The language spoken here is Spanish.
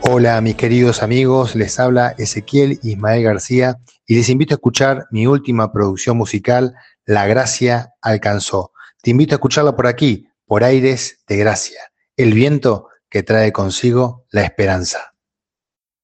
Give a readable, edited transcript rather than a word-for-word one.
Hola mis queridos amigos, les habla Ezequiel Ismael García y les invito a escuchar mi última producción musical, La Gracia Alcanzó. Te invito a escucharla por aquí, por Aires de Gracia, el viento que trae consigo la esperanza.